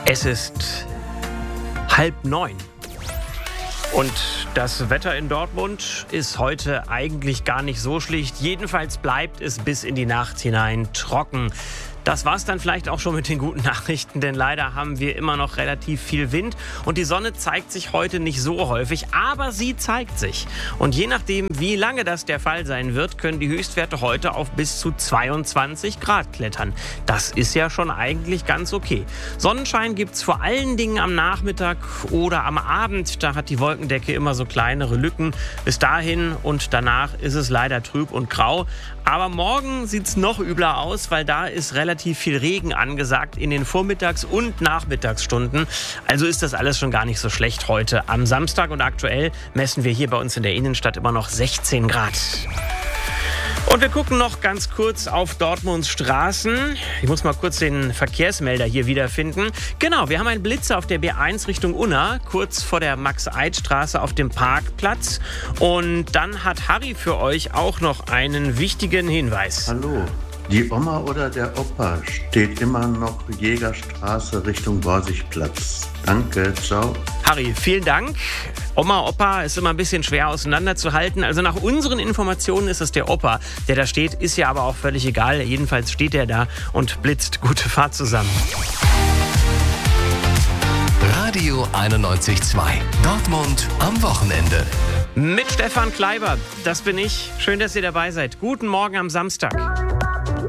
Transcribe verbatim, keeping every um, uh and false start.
Es ist halb neun. Und das Wetter in Dortmund ist heute eigentlich gar nicht so schlicht. Jedenfalls bleibt es bis in die Nacht hinein trocken. Das war's dann vielleicht auch schon mit den guten Nachrichten, denn leider haben wir immer noch relativ viel Wind und die Sonne zeigt sich heute nicht so häufig, aber sie zeigt sich. Und je nachdem, wie lange das der Fall sein wird, können die Höchstwerte heute auf bis zu zweiundzwanzig Grad klettern. Das ist ja schon eigentlich ganz okay. Sonnenschein gibt's vor allen Dingen am Nachmittag oder am Abend. Da hat die Wolkendecke immer so kleinere Lücken. Bis dahin und danach ist es leider trüb und grau. Aber morgen sieht's noch übler aus, weil da ist relativ viel Regen angesagt in den Vormittags- und Nachmittagsstunden. Also ist das alles schon gar nicht so schlecht heute am Samstag. Und aktuell messen wir hier bei uns in der Innenstadt immer noch sechzehn Grad. Und wir gucken noch ganz kurz auf Dortmunds Straßen. Ich muss mal kurz den Verkehrsmelder hier wiederfinden. Genau, wir haben einen Blitzer auf der B eins Richtung Unna, kurz vor der Max-Eid-Straße auf dem Parkplatz. Und dann hat Harry für euch auch noch einen wichtigen Hinweis. Hallo, die Oma oder der Opa steht immer noch Jägerstraße Richtung Borsigplatz. Danke, ciao. Harry, vielen Dank. Oma, Opa ist immer ein bisschen schwer auseinanderzuhalten. Also nach unseren Informationen ist es der Opa, der da steht. Ist ja aber auch völlig egal. Jedenfalls steht er da und blitzt. Gute Fahrt zusammen. Radio einundneunzig Komma zwei. Dortmund am Wochenende. Mit Stefan Kleiber. Das bin ich. Schön, dass ihr dabei seid. Guten Morgen am Samstag.